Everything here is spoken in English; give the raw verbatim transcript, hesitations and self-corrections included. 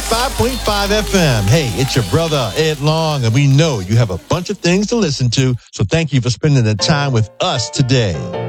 ninety-five point five F M. Hey, it's your brother, Ed Long, and we know you have a bunch of things to listen to, so thank you for spending the time with us today.